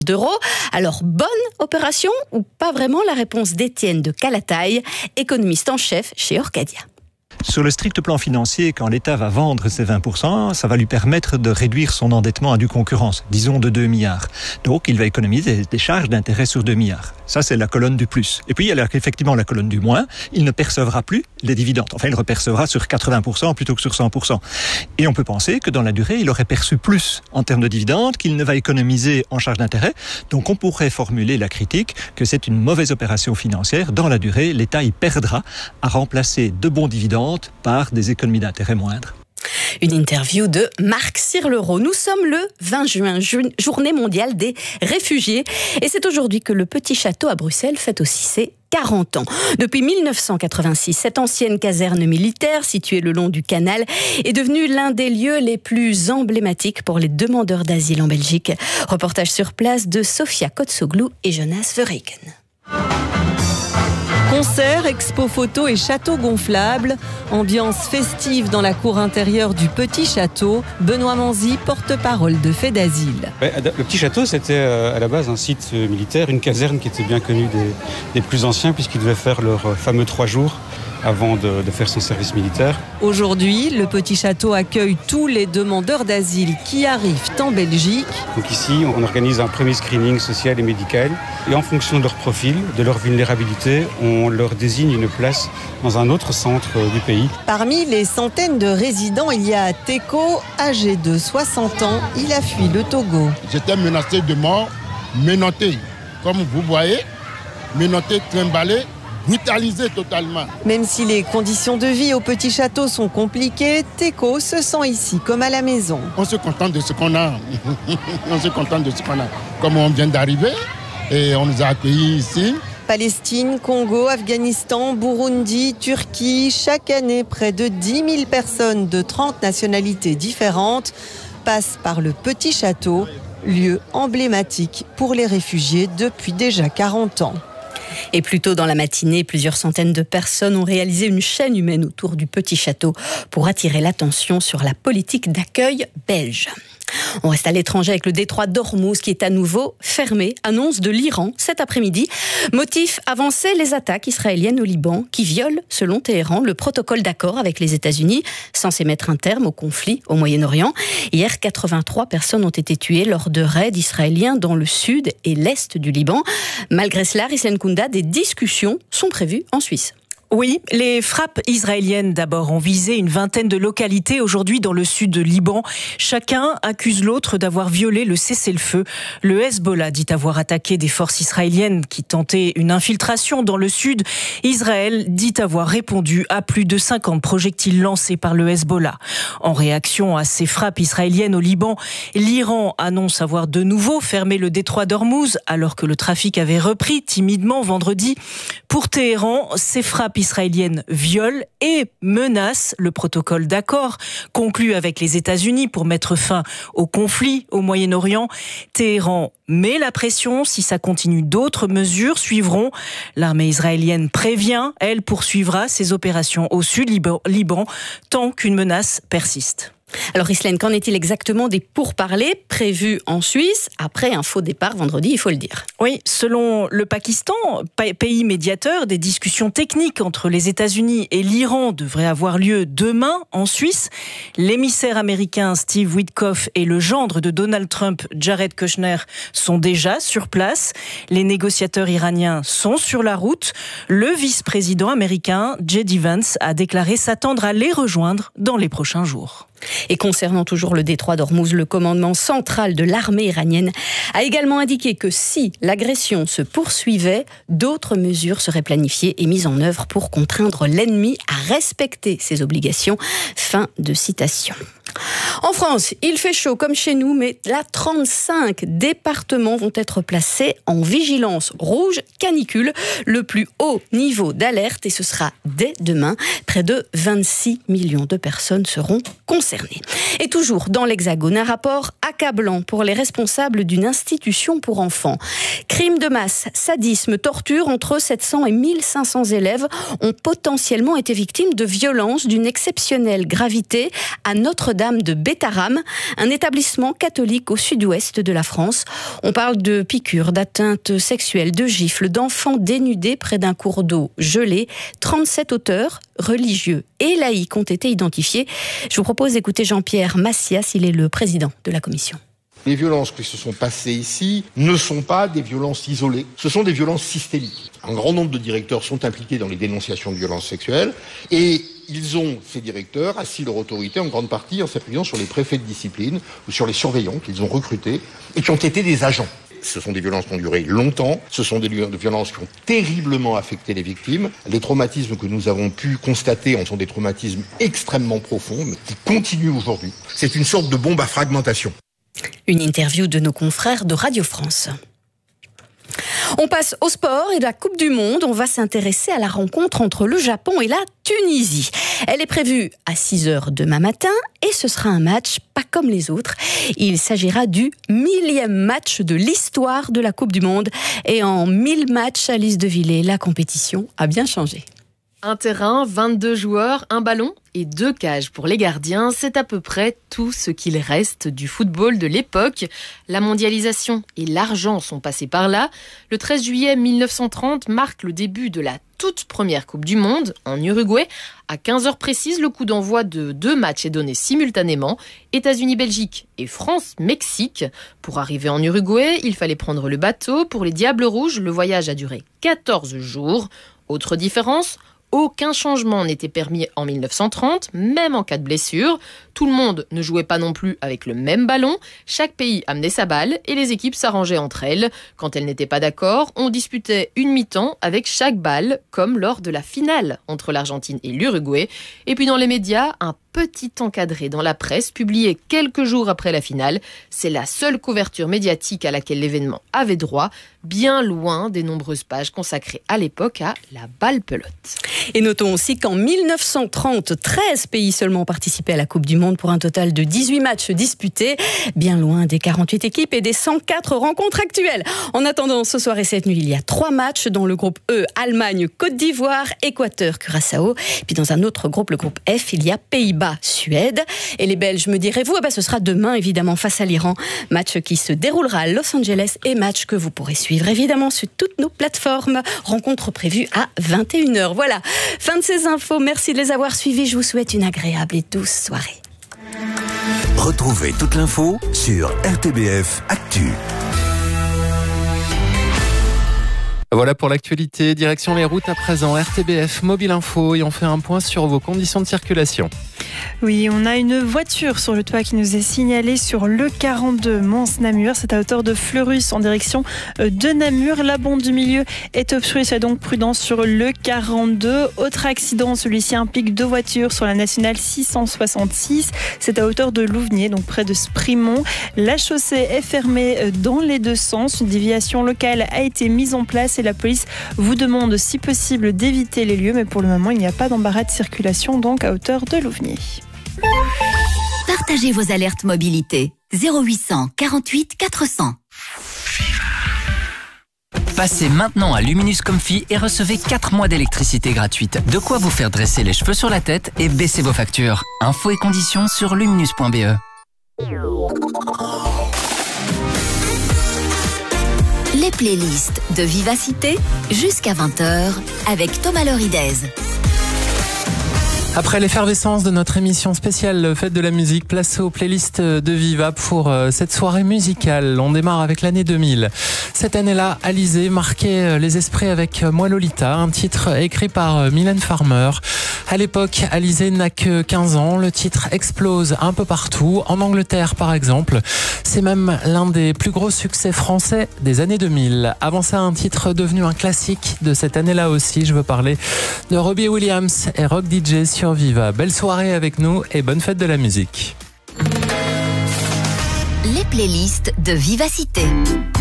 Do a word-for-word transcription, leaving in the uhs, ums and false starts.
d'euros. Alors, bonne opération ou pas vraiment? La réponse d'Étienne de Calataille, économiste en chef chez Orcadia. Sur le strict plan financier, quand l'État va vendre ses vingt pour cent, ça va lui permettre de réduire son endettement à due concurrence, disons de deux milliards. Donc, il va économiser des charges d'intérêt sur deux milliards. Ça, c'est la colonne du plus. Et puis, il y a effectivement la colonne du moins. Il ne percevra plus les dividendes. Enfin, il repercevra sur quatre-vingts pour cent plutôt que sur cent pour cent. Et on peut penser que dans la durée, il aurait perçu plus en termes de dividendes qu'il ne va économiser en charges d'intérêt. Donc, on pourrait formuler la critique que c'est une mauvaise opération financière. Dans la durée, l'État y perdra à remplacer de bons dividendes par des économies d'intérêt moindres. Une interview de Marc Sirlereau. Nous sommes le vingt juin, journée mondiale des réfugiés. Et c'est aujourd'hui que le Petit Château à Bruxelles fête aussi ses quarante ans. Depuis mille neuf cent quatre-vingt-six, cette ancienne caserne militaire située le long du canal est devenue l'un des lieux les plus emblématiques pour les demandeurs d'asile en Belgique. Reportage sur place de Sofia Kotsoglou et Jonas Verreken. Concerts, expos photos et châteaux gonflables. Ambiance festive dans la cour intérieure du Petit Château. Benoît Manzy, porte-parole de Fedasile. Le Petit Château, c'était à la base un site militaire, une caserne qui était bien connue des, des plus anciens puisqu'ils devaient faire leurs fameux trois jours avant de, de faire son service militaire. Aujourd'hui, le Petit Château accueille tous les demandeurs d'asile qui arrivent en Belgique. Donc ici, on organise un premier screening social et médical. Et en fonction de leur profil, de leur vulnérabilité, on leur désigne une place dans un autre centre du pays. Parmi les centaines de résidents, il y a Teko, âgé de soixante ans. Il a fui le Togo. J'étais menacé de mort, menotté, comme vous voyez, menotté, trimballé, brutalisé totalement. Même si les conditions de vie au Petit Château sont compliquées, Teko se sent ici comme à la maison. On se contente de ce qu'on a. On se contente de ce qu'on a. Comme on vient d'arriver et on nous a accueillis ici. Palestine, Congo, Afghanistan, Burundi, Turquie, chaque année, près de dix mille personnes de trente nationalités différentes passent par le Petit Château, lieu emblématique pour les réfugiés depuis déjà quarante ans. Et plus tôt dans la matinée, plusieurs centaines de personnes ont réalisé une chaîne humaine autour du Petit Château pour attirer l'attention sur la politique d'accueil belge. On reste à l'étranger avec le détroit d'Ormuz qui est à nouveau fermé, annonce de l'Iran cet après-midi. Motif avancé, les attaques israéliennes au Liban qui violent, selon Téhéran, le protocole d'accord avec les États-Unis, censé mettre un terme au conflit au Moyen-Orient. Hier, quatre-vingt-trois personnes ont été tuées lors de raids israéliens dans le sud et l'est du Liban. Malgré cela, Rislen Kounda, des discussions sont prévues en Suisse. Oui, les frappes israéliennes d'abord ont visé une vingtaine de localités aujourd'hui dans le sud de Liban. Chacun accuse l'autre d'avoir violé le cessez-le-feu. Le Hezbollah dit avoir attaqué des forces israéliennes qui tentaient une infiltration dans le sud. Israël dit avoir répondu à plus de cinquante projectiles lancés par le Hezbollah. En réaction à ces frappes israéliennes au Liban, l'Iran annonce avoir de nouveau fermé le détroit d'Ormuz alors que le trafic avait repris timidement vendredi. Pour Téhéran, ces frappes israélienne viole et menace le protocole d'accord conclu avec les États-Unis pour mettre fin au conflit au Moyen-Orient. Téhéran met la pression. Si ça continue, d'autres mesures suivront. L'armée israélienne prévient. Elle poursuivra ses opérations au sud Liban, Liban tant qu'une menace persiste. Alors Rislen, qu'en est-il exactement des pourparlers prévus en Suisse après un faux départ vendredi, il faut le dire? Oui, selon le Pakistan, pays médiateur, des discussions techniques entre les États-Unis et l'Iran devraient avoir lieu demain en Suisse. L'émissaire américain Steve Witkoff et le gendre de Donald Trump, Jared Kushner, sont déjà sur place. Les négociateurs iraniens sont sur la route. Le vice-président américain, J D Vance, a déclaré s'attendre à les rejoindre dans les prochains jours. Et concernant toujours le détroit d'Ormuz, le commandement central de l'armée iranienne a également indiqué que si l'agression se poursuivait, d'autres mesures seraient planifiées et mises en œuvre pour contraindre l'ennemi à respecter ses obligations. Fin de citation. En France, il fait chaud comme chez nous, mais là, trente-cinq départements vont être placés en vigilance rouge canicule, le plus haut niveau d'alerte, et ce sera dès demain. Près de vingt-six millions de personnes seront concernées. Et toujours dans l'Hexagone, un rapport accablant pour les responsables d'une institution pour enfants. Crimes de masse, sadisme, torture, entre sept cents et mille cinq cents élèves ont potentiellement été victimes de violences d'une exceptionnelle gravité à Notre-Dame Notre-Dame de Bétarame, un établissement catholique au sud-ouest de la France. On parle de piqûres, d'atteintes sexuelles, de gifles, d'enfants dénudés près d'un cours d'eau gelé. trente-sept auteurs, religieux et laïcs, ont été identifiés. Je vous propose d'écouter Jean-Pierre Massias, il est le président de la commission. Les violences qui se sont passées ici ne sont pas des violences isolées, ce sont des violences systémiques. Un grand nombre de directeurs sont impliqués dans les dénonciations de violences sexuelles et ils ont, ces directeurs, assis leur autorité en grande partie en s'appuyant sur les préfets de discipline ou sur les surveillants qu'ils ont recrutés et qui ont été des agents. Ce sont des violences qui ont duré longtemps, ce sont des violences qui ont terriblement affecté les victimes. Les traumatismes que nous avons pu constater en sont des traumatismes extrêmement profonds, mais qui continuent aujourd'hui. C'est une sorte de bombe à fragmentation. Une interview de nos confrères de Radio France. On passe au sport et de la Coupe du Monde. On va s'intéresser à la rencontre entre le Japon et la Tunisie. Elle est prévue à six heures demain matin et ce sera un match pas comme les autres. Il s'agira du millième match de l'histoire de la Coupe du Monde. Et en mille matchs, Alice de Villers, la compétition a bien changé. Un terrain, vingt-deux joueurs, un ballon et deux cages pour les gardiens, c'est à peu près tout ce qu'il reste du football de l'époque. La mondialisation et l'argent sont passés par là. Le treize juillet mille neuf cent trente marque le début de la toute première Coupe du Monde en Uruguay. À quinze heures précises, le coup d'envoi de deux matchs est donné simultanément, États-Unis-Belgique et France-Mexique. Pour arriver en Uruguay, il fallait prendre le bateau. Pour les Diables Rouges, le voyage a duré quatorze jours. Autre différence, aucun changement n'était permis en mille neuf cent trente, même en cas de blessure. Tout le monde ne jouait pas non plus avec le même ballon. Chaque pays amenait sa balle et les équipes s'arrangeaient entre elles. Quand elles n'étaient pas d'accord, on disputait une mi-temps avec chaque balle, comme lors de la finale entre l'Argentine et l'Uruguay. Et puis dans les médias, un petit encadré dans la presse, publié quelques jours après la finale. C'est la seule couverture médiatique à laquelle l'événement avait droit, bien loin des nombreuses pages consacrées à l'époque à la balle-pelote. Et notons aussi qu'en mille neuf cent trente, treize pays seulement participaient à la Coupe du Monde pour un total de dix-huit matchs disputés, bien loin des quarante-huit équipes et des cent quatre rencontres actuelles. En attendant, ce soir et cette nuit, il y a trois matchs dans le groupe E, Allemagne, Côte d'Ivoire, Équateur, Curaçao. Puis dans un autre groupe, le groupe F, il y a Pays-Bas, Suède. Et les Belges, me direz-vous, eh ben, ce sera demain évidemment face à l'Iran. Match qui se déroulera à Los Angeles et match que vous pourrez suivre évidemment sur toutes nos plateformes. Rencontre prévue à vingt et une heures. Voilà, fin de ces infos. Merci de les avoir suivis. Je vous souhaite une agréable et douce soirée. Retrouvez toute l'info sur R T B F Actu. Voilà pour l'actualité. Direction les routes à présent. R T B F Mobile Info et on fait un point sur vos conditions de circulation. Oui, on a une voiture sur le toit qui nous est signalée sur le quarante-deux Mons-Namur. C'est à hauteur de Fleurus en direction de Namur. La bande du milieu est obstruée, soyez donc prudent sur le quarante-deux. Autre accident, celui-ci implique deux voitures sur la nationale six cent soixante-six. C'est à hauteur de Louvenier, donc près de Sprimont. La chaussée est fermée dans les deux sens. Une déviation locale a été mise en place et la police vous demande si possible d'éviter les lieux. Mais pour le moment, il n'y a pas d'embarras de circulation, donc à hauteur de Louvenier. Partagez vos alertes mobilité. zéro huit cent quarante-huit quatre cents. Passez maintenant à Luminus Comfy et recevez quatre mois d'électricité gratuite. De quoi vous faire dresser les cheveux sur la tête et baisser vos factures. Infos et conditions sur luminus point b e. Les playlists de Vivacité jusqu'à vingt heures avec Thomas Loridez. Après l'effervescence de notre émission spéciale Fête de la musique, place aux playlists de Viva pour cette soirée musicale. On démarre avec l'année deux mille. Cette année-là, Alizée marquait les esprits avec Moi Lolita, un titre écrit par Mylène Farmer. À l'époque, Alizée n'a que quinze ans. Le titre explose un peu partout. En Angleterre, par exemple. C'est même l'un des plus gros succès français des années deux mille. Avant ça, un titre devenu un classique de cette année-là aussi. Je veux parler de Robbie Williams et Rock D J sur Viva. Belle soirée avec nous et bonne fête de la musique. Les playlists de Vivacité.